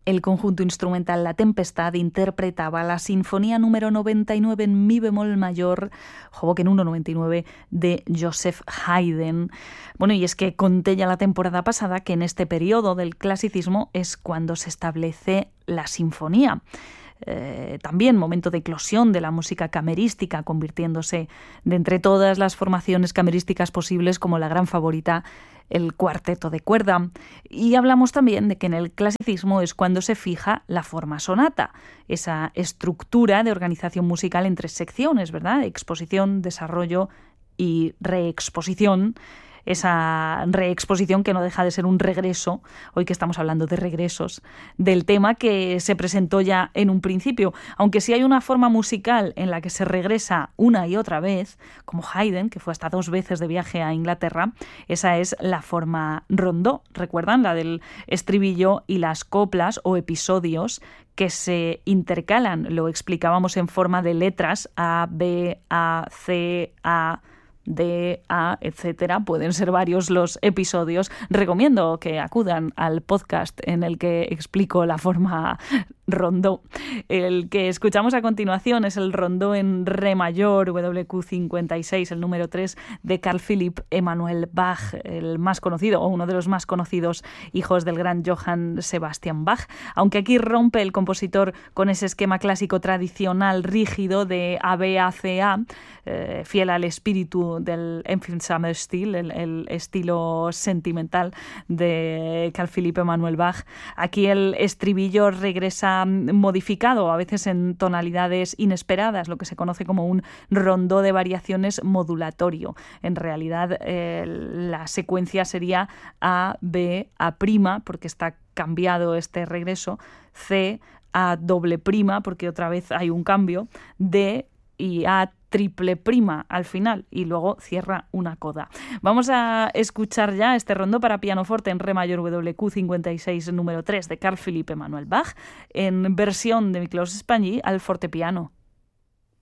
El conjunto instrumental La Tempestad interpretaba la Sinfonía número 99 en mi bemol mayor, Hoboken 199, de Joseph Haydn. Bueno, y es que conté ya la temporada pasada que en este periodo del clasicismo es cuando se establece la sinfonía. También momento de eclosión de la música camerística, convirtiéndose de entre todas las formaciones camerísticas posibles como la gran favorita, el cuarteto de cuerda. Y hablamos también de que en el clasicismo es cuando se fija la forma sonata, esa estructura de organización musical en 3 secciones, ¿verdad? Exposición, desarrollo y reexposición. Esa reexposición que no deja de ser un regreso, hoy que estamos hablando de regresos, del tema que se presentó ya en un principio. Aunque sí hay una forma musical en la que se regresa una y otra vez, como Haydn, que fue hasta 2 veces de viaje a Inglaterra, esa es la forma rondó, ¿recuerdan? La del estribillo y las coplas o episodios que se intercalan. Lo explicábamos en forma de letras A, B, A, C, A, D, A, etcétera. Pueden ser varios los episodios. Recomiendo que acudan al podcast en el que explico la forma rondó. El que escuchamos a continuación es el rondó en re mayor, WQ56, el número 3 de Carl Philipp Emanuel Bach, el más conocido o uno de los más conocidos hijos del gran Johann Sebastian Bach. Aunque aquí rompe el compositor con ese esquema clásico tradicional rígido de A-B-A-C-A, fiel al espíritu del Empfindsamer Stil, el estilo sentimental de Carl Philipp Emanuel Bach. Aquí el estribillo regresa modificado, a veces en tonalidades inesperadas, lo que se conoce como un rondó de variaciones modulatorio. En realidad, la secuencia sería A, B, A', porque está cambiado este regreso, C, A doble prima, porque otra vez hay un cambio, D y A triple prima al final, y luego cierra una coda. Vamos a escuchar ya este rondó para pianoforte en re mayor WQ56 número 3 de Carl Philipp Emanuel Bach en versión de Miklós Spani al fortepiano.